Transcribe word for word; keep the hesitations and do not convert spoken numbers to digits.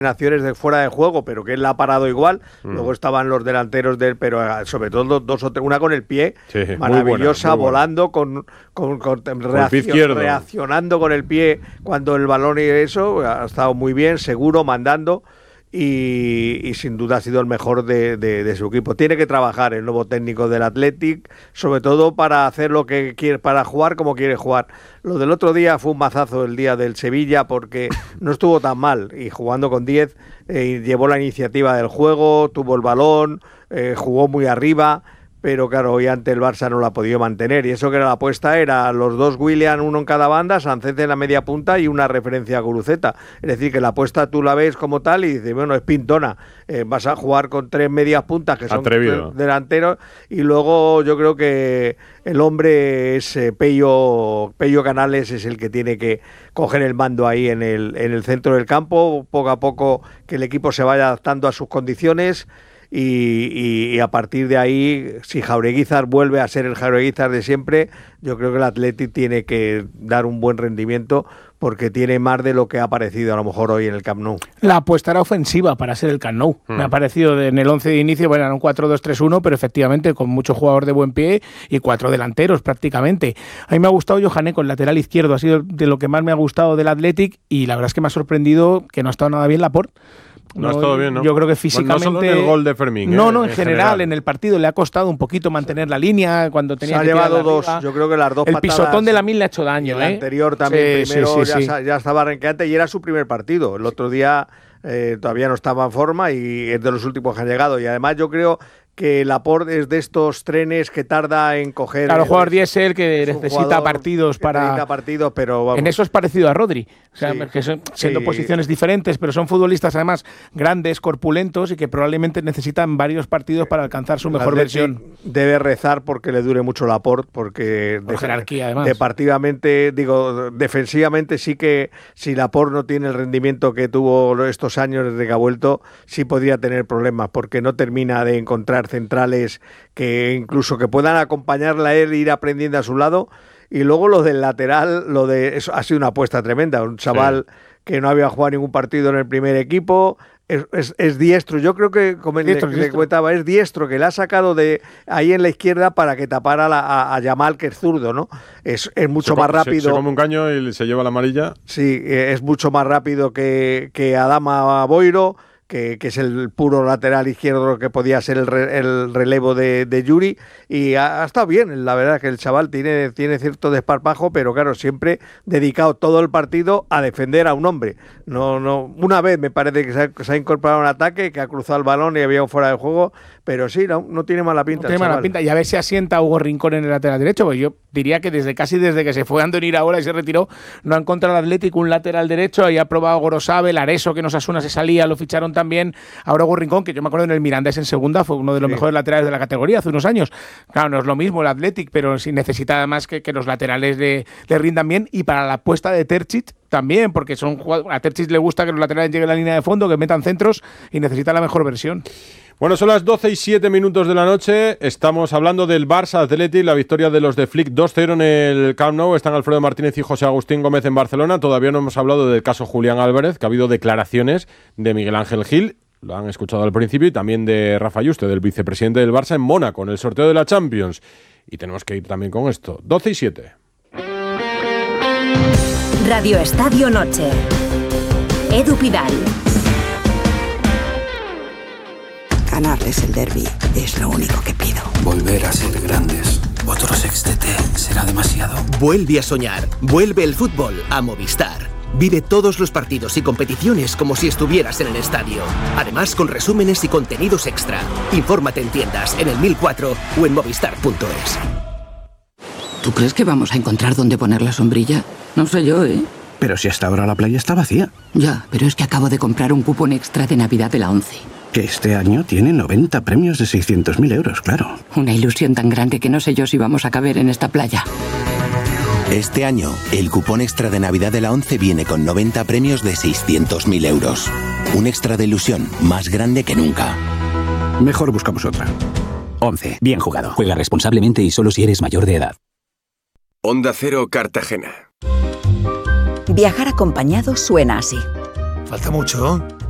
naciones de fuera de juego, pero que él la ha parado igual. Mm. Luego estaban los delanteros de él, pero sobre todo dos o tres, una con el pie, sí, maravillosa, muy buena, muy volando, buena. con, con, con, con reaccion, reaccionando con el pie cuando el balón y eso, ha estado muy bien, seguro, mandando. Y, y sin duda ha sido el mejor de, de, de su equipo. Tiene que trabajar el nuevo técnico del Athletic, sobre todo para hacer lo que quiere, para jugar como quiere jugar. Lo del otro día fue un mazazo el día del Sevilla porque no estuvo tan mal y jugando con diez eh, llevó la iniciativa del juego, tuvo el balón, eh, jugó muy arriba. Pero claro, hoy ante el Barça no lo ha podido mantener, y eso que era la apuesta era los dos Willian, uno en cada banda, Sánchez en la media punta y una referencia a Guruceta. Es decir, que la apuesta tú la ves como tal y dices, bueno, es pintona, eh, vas a jugar con tres medias puntas que son Atrevido. delanteros, y luego yo creo que el hombre es eh, Pello, Pello Canales es el que tiene que coger el mando ahí en el, en el centro del campo, poco a poco que el equipo se vaya adaptando a sus condiciones. Y, y, y a partir de ahí, si Jaureguizar vuelve a ser el Jaureguizar de siempre, yo creo que el Athletic tiene que dar un buen rendimiento porque tiene más de lo que ha aparecido a lo mejor hoy en el Camp Nou. La apuesta era ofensiva para ser el Camp Nou. Hmm. Me ha parecido en el once de inicio, bueno, era un cuatro dos tres uno, pero efectivamente con mucho jugador de buen pie y cuatro delanteros prácticamente. A mí me ha gustado Yohané con lateral izquierdo, ha sido de lo que más me ha gustado del Athletic, y la verdad es que me ha sorprendido que no ha estado nada bien Laporte. No, no ha estado bien, ¿no? Yo creo que físicamente... Bueno, no solo en el gol de Fermín. No, eh, no, en, en general, general, en el partido le ha costado un poquito mantener la línea cuando tenía Se que ha llevado dos, arriba. Yo creo que las dos el patadas... El pisotón de Lamine le ha hecho daño, el ¿eh? El anterior también, sí, primero sí, sí, ya, sí. ya estaba renqueante y era su primer partido. El otro día eh, todavía no estaba en forma y es de los últimos que han llegado. Y además yo creo... que Laporte es de estos trenes que tarda en coger... Claro, el jugador diésel que necesita partidos para... Necesita partidos, pero vamos. En eso es parecido a Rodri. O sea, sí, que son, siendo sí. posiciones diferentes, pero son futbolistas además grandes, corpulentos y que probablemente necesitan varios partidos para alcanzar su mejor versión. Debe rezar porque le dure mucho Laporte, porque... Por de jerarquía, además. Departivamente, digo, defensivamente sí que si Laporte no tiene el rendimiento que tuvo estos años desde que ha vuelto, sí podría tener problemas, porque no termina de encontrar centrales que incluso que puedan acompañarla a él e ir aprendiendo a su lado. Y luego lo del lateral, lo de eso ha sido una apuesta tremenda, un chaval sí. que no había jugado ningún partido en el primer equipo, es, es, es diestro, yo creo que como diestro, le, le comentaba, es diestro, que le ha sacado de ahí en la izquierda para que tapara la, a, a Yamal, que es zurdo, ¿no? Es, es mucho se más come, rápido. Se, se come un caño y se lleva la amarilla. Sí, es mucho más rápido que, que Adama Boiro, Que, que es el puro lateral izquierdo que podía ser el, re, el relevo de, de Yuri, y ha, ha estado bien, la verdad que el chaval tiene, tiene cierto desparpajo, pero claro, siempre dedicado todo el partido a defender a un hombre. No, no, una vez me parece que se ha, se ha incorporado un ataque, que ha cruzado el balón y había un fuera de juego, pero sí, no, no tiene mala pinta. No tiene mala pinta, y a ver si asienta Hugo Rincón en el lateral derecho, porque yo diría que desde casi desde que se fue Andoni Iraola y se retiró, no ha encontrado el Atlético un lateral derecho, ahí ha probado Gorosabel, Areso, que nos Osasuna se salía, lo ficharon también. Ahora Hugo Rincón, que yo me acuerdo en el Mirandés en segunda, fue uno de los sí. mejores laterales de la categoría hace unos años. Claro, no es lo mismo el Athletic, pero sí necesita además que, que los laterales le, le rindan bien, y para la apuesta de Terzic también, porque son a Terzic le gusta que los laterales lleguen a la línea de fondo, que metan centros, y necesita la mejor versión. Bueno, son las doce y siete minutos de la noche. Estamos hablando del Barça Athletic, la victoria de los de Flick dos cero en el Camp Nou. Están Alfredo Martínez y José Agustín Gómez en Barcelona. Todavía no hemos hablado del caso Julián Álvarez, que ha habido declaraciones de Miguel Ángel Gil, lo han escuchado al principio, y también de Rafa Yuste, del vicepresidente del Barça en Mónaco, en el sorteo de la Champions. Y tenemos que ir también con esto. doce y siete. Radio Estadio Noche. Edu Pidal. Ganarles el derbi es lo único que pido. Volver a ser grandes. Otro sextete será demasiado. Vuelve a soñar. Vuelve el fútbol a Movistar. Vive todos los partidos y competiciones como si estuvieras en el estadio. Además, con resúmenes y contenidos extra. Infórmate en tiendas, en el mil cuatro o en movistar punto es. ¿Tú crees que vamos a encontrar dónde poner la sombrilla? No sé yo, ¿eh? Pero si hasta ahora la playa está vacía. Ya, pero es que acabo de comprar un cupón extra de Navidad de la ONCE. Que este año tiene noventa premios de seiscientos mil euros, claro. Una ilusión tan grande que no sé yo si vamos a caber en esta playa. Este año, el cupón extra de Navidad de la ONCE viene con noventa premios de seiscientos mil euros. Un extra de ilusión más grande que nunca. Mejor buscamos otra. ONCE. Bien jugado. Juega responsablemente y solo si eres mayor de edad. Onda Cero Cartagena. Viajar acompañado suena así. Falta mucho.